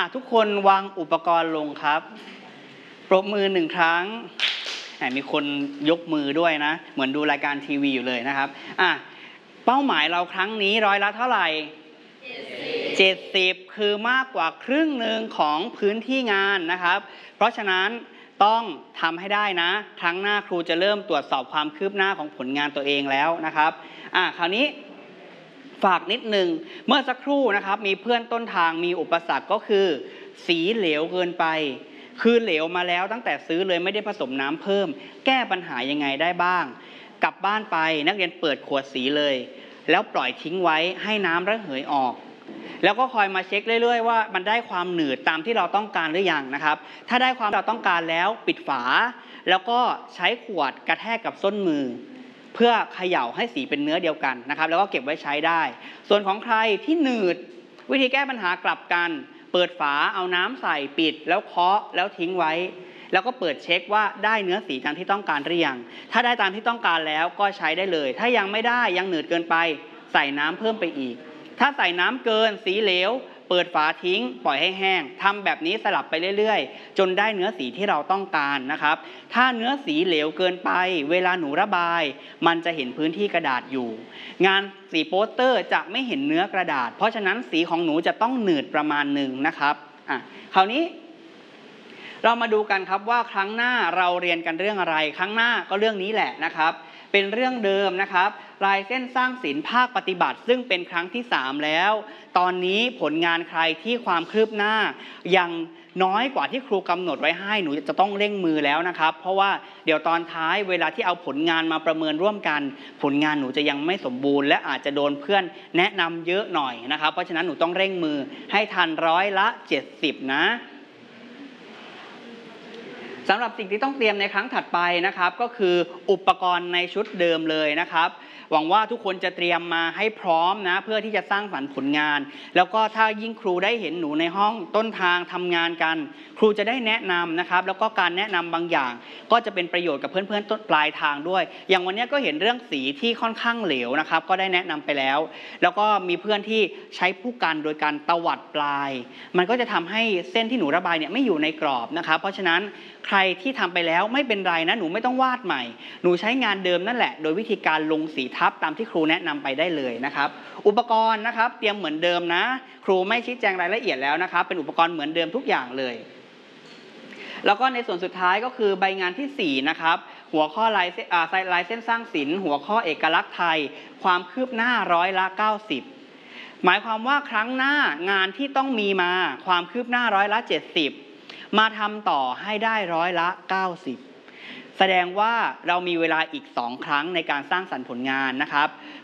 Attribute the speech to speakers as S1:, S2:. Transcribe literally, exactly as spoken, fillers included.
S1: ทุกคนวางอุปกรณ์ลงครับปรบมือหนึ่งครั้งมีคนยกมือด้วยนะเหมือนดูรายการทีวีอยู่เลยนะครับอ่ะเป้าหมายเราครั้งนี้ร้อยละเท่าไหร่เจ็ดสิบคือมากกว่าครึ่งหนึ่งของพื้นที่งานนะครับเพราะฉะนั้นต้องทำให้ได้นะครั้งหน้าครูจะเริ่มตรวจสอบความคืบหน้าของผลงานตัวเองแล้วนะครับอ่ะคราวนี้ฝากนิดนึงเมื่อสักครู่นะครับมีเพื่อนต้นทางมีอุปสรรคก็คือสีเหลวเกินไปคือเหลวมาแล้วตั้งแต่ซื้อเลยไม่ได้ผสมน้ำเพิ่มแก้ปัญหายังไงได้บ้างกลับบ้านไปนักเรียนเปิดขวดสีเลยแล้วปล่อยทิ้งไว้ให้น้ำระเหยออกแล้วก็คอยมาเช็คเรื่อยๆว่ามันได้ความหนืดตามที่เราต้องการหรือยังนะครับถ้าได้ความเราต้องการแล้วปิดฝาแล้วก็ใช้ขวดกระแทกกับส้นมือเพื่อเขย่าให้สีเป็นเนื้อเดียวกันนะครับแล้วก็เก็บไว้ใช้ได้ส่วนของใครที่หนืดวิธีแก้ปัญหากลับกันเปิดฝาเอาน้ำใส่ปิดแล้วเคาะแล้วทิ้งไว้แล้วก็เปิดเช็คว่าได้เนื้อสีตามที่ต้องการหรือยังถ้าได้ตามที่ต้องการแล้วก็ใช้ได้เลยถ้ายังไม่ได้ยังหนืดเกินไปใส่น้ำเพิ่มไปอีกถ้าใส่น้ำเกินสีเหลวเปิดฝาทิ้งปล่อยให้แห้งทำแบบนี้สลับไปเรื่อยๆจนได้เนื้อสีที่เราต้องการนะครับถ้าเนื้อสีเหลวเกินไปเวลาหนูระบายมันจะเห็นพื้นที่กระดาษอยู่งานสีโปสเตอร์จะไม่เห็นเนื้อกระดาษเพราะฉะนั้นสีของหนูจะต้องหนืดประมาณหนึ่งนะครับอ่ะคราวนี้เรามาดูกันครับว่าครั้งหน้าเราเรียนกันเรื่องอะไรครั้งหน้าก็เรื่องนี้แหละนะครับเป็นเรื่องเดิมนะครับลายเส้นสร้างศิลป์ภาคปฏิบัติซึ่งเป็นครั้งที่สามแล้วตอนนี้ผลงานใครที่ความคืบหน้ายังน้อยกว่าที่ครูกำหนดไว้ให้หนูจะต้องเร่งมือแล้วนะครับเพราะว่าเดี๋ยวตอนท้ายเวลาที่เอาผลงานมาประเมินร่วมกันผลงานหนูจะยังไม่สมบูรณ์และอาจจะโดนเพื่อนแนะนำเยอะหน่อยนะครับเพราะฉะนั้นหนูต้องเร่งมือให้ทันร้อยละเจ็ดสิบนะสำหรับสิ่งที่ต้องเตรียมในครั้งถัดไปนะครับก็คืออุปกรณ์ในชุดเดิมเลยนะครับหวังว่าทุกคนจะเตรียมมาให้พร้อมนะเพื่อที่จะสร้างสรรค์ผลงานแล้วก็ถ้ายิ่งครูได้เห็นหนูในห้องต้นทางทำงานกันครูจะได้แนะนำนะครับแล้วก็การแนะนำบางอย่างก็จะเป็นประโยชน์กับเพื่อนๆต้นปลายทางด้วยอย่างวันนี้ก็เห็นเรื่องสีที่ค่อนข้างเหลวนะครับก็ได้แนะนำไปแล้วแล้วก็มีเพื่อนที่ใช้ผู้กันโดยการตวัดปลายมันก็จะทำให้เส้นที่หนูระบายเนี่ยไม่อยู่ในกรอบนะครับเพราะฉะนั้นใครที่ทำไปแล้วไม่เป็นไรนะหนูไม่ต้องวาดใหม่หนูใช้งานเดิมนั่นแหละโดยวิธีการลงสีทับตามที่ครูแนะนำไปได้เลยนะครับอุปกรณ์นะครับเตรียมเหมือนเดิมนะครูไม่ชี้แจงรายละเอียดแล้วนะครับเป็นอุปกรณ์เหมือนเดิมทุกอย่างเลยแล้วก็ในส่วนสุดท้ายก็คือใบงานที่สี่นะครับหัวข้อลายเส้นอ่าลายเส้นสร้างศิลป์หัวข้อเอกลักษณ์ไทยความคืบหน้าร้อยละเก้าสิบหมายความว่าครั้งหน้างานที่ต้องมีมาความคืบหน้าร้อยละเจ็ดสิบมาทำต่อให้ได้ร้อยละเก้าสิบแสดงว่าเรามีเวลาอีกสองครั้งในการสร้างสรรค์ผลงานนะครับ